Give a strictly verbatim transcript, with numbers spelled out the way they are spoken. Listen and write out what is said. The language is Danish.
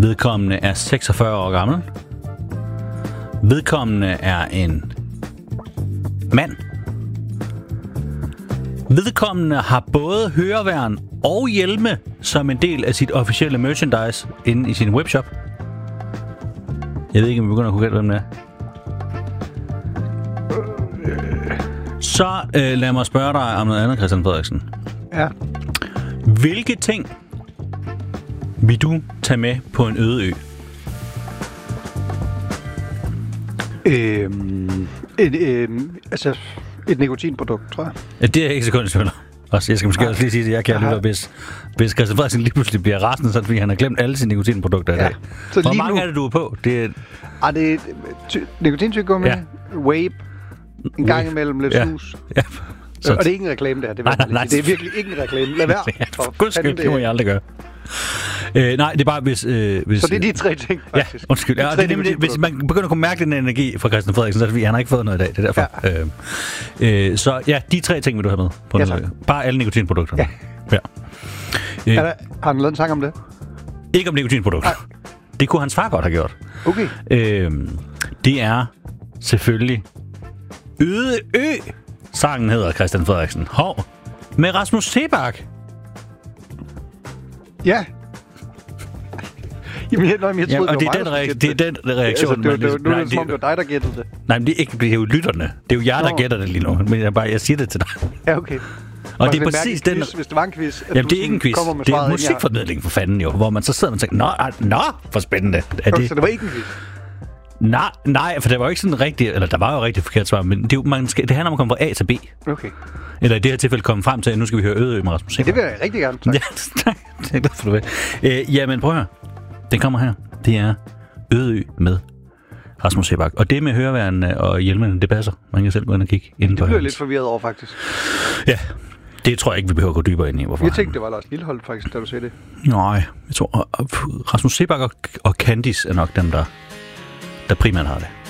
Vedkommende er seksogfyrre år gammel. Vedkommende er en mand. Vedkommende har både høreværn og hjelme som en del af sit officielle merchandise inde i sin webshop. Jeg ved ikke, om vi begynder at kunne gætte, hvem det er. Så øh, lad mig spørge dig om noget andet, Christian Frederiksen. Ja. Hvilke ting vil du tage med på en øde ø? Øhm, et, øhm, altså, et nikotinprodukt, tror jeg. Ja, det er ikke sekund, jeg også. Jeg skal måske Nej. også lige sige, at jeg kan lytte, hvis, hvis Christian Frederiksen lige pludselig bliver rasende, så fordi han har glemt alle sine nikotinprodukter i dag. Ja. Hvor mange nu... er det, du er på? Det er... Ah, det er ty- nikotintyggegummi, ja. Vape, en gang imellem lidt ja. snus. Ja. Så... Og det er ikke en reklame, det her. Det, nej, nej, nej. Det er virkelig ikke en reklame. Lad være. Ja, for guds skyld, det må jeg aldrig gøre. Øh, nej, det er bare, hvis... Øh, hvis så det er de tre ting, faktisk? Ja, undskyld. Ja, det er nemlig, hvis man begynder at kunne mærke den energi fra Christian Frederiksen, så er det fordi, han har ikke fået noget i dag. Det er derfor. Ja. Øh, øh, så ja, de tre ting vil du have med på ja, noget. Bare alle nikotinprodukter. Ja. ja. Øh, er der, har han lavet en sang om det? Ikke om nikotinprodukter. Nej. Det kunne hans far godt have gjort. Okay. Øh, det er selvfølgelig Øde Ø. Sangen hedder Christian Frederiksen. Hov. Med Rasmus Seebach. Ja. Jamen, jeg, nej, men jeg troede, ja, og det, det, er den reaktion, det er den reaktion, altså, det, det, det, man... Nu er det som om, det var dig, der gættede det. Nej, men det er, ikke, det er jo lytterne. Det er jo jer, der Nå. gætter det lige nu. Men jeg, bare, jeg siger det til dig. Ja, okay. Og det er præcis den... Quiz, hvis det var en quiz... Jamen, det er ikke en quiz. Det er musikformidling for fanden jo. Hvor man så sidder og tænker, nå, nå, for spændende. Er okay, det... Så det var ikke en quiz? Nej, nej, for det var jo ikke sådan rigtigt... Eller der var jo rigtig forkert svar, men det, man skal, det handler om at komme fra A til B. Okay. Eller i det her tilfælde komme frem til, at nu skal vi høre Øde Ø med Rasmus Seebach. Ja, det vil jeg rigtig gerne. Tak. Ja, tak. Det er glad for, du ved. Øh, jamen, prøv at høre. Den kommer her. Det er Øde Ø med Rasmus Seebach. Og det med høreværn og hjelmene, det passer. Man kan selv gå ind og kigge inden det på bliver lidt forvirret over, faktisk. Ja, det tror jeg ikke, vi behøver at gå dybere ind i. Hvorfor jeg tænkte, det var Lars Lilleholdt, faktisk, da du sagde det. Nej, jeg tror, Rasmus Seebach og, og Candice er nok dem, der, der primært har det.